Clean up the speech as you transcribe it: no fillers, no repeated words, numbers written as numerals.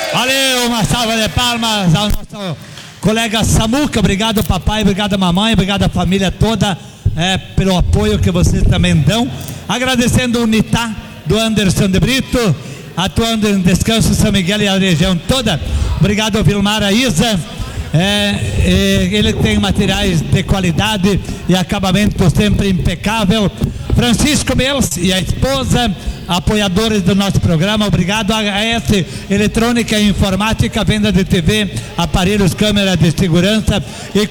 Valeu, uma salva de palmas ao nosso colega Samuca. Obrigado, papai, obrigado, mamãe, obrigado a família toda pelo apoio que vocês também dão. Agradecendo o Unitá do Anderson de Brito, atuando em Descanso São Miguel e a região toda. Obrigado ao Vilmar Aiza. Ele tem materiais de qualidade e acabamento sempre impecável. Francisco Melos e a esposa, apoiadores do nosso programa. Obrigado a AS Eletrônica e Informática, venda de TV, aparelhos, câmeras de segurança e